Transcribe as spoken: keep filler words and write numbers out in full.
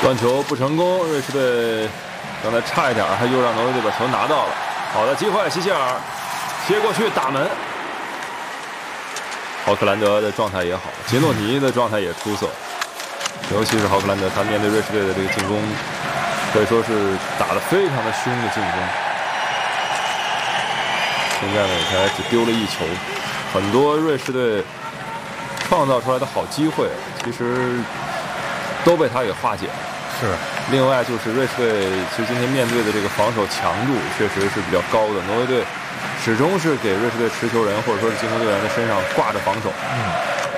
断球不成功，瑞士队刚才差一点还又让挪威队把球拿到了。好的机会，希希尔切过去打门。豪克兰德的状态也好，杰诺尼的状态也出色，尤其是豪克兰德，他面对瑞士队的这个进攻，可以说是打得非常的凶的进攻。现在呢，才只丢了一球，很多瑞士队创造出来的好机会，其实都被他给化解了。 是。 另外就是瑞士队，其实今天面对的这个防守强度确实是比较高的，挪威队始终是给瑞士队持球人或者说是进攻队员的身上挂着防守。 嗯。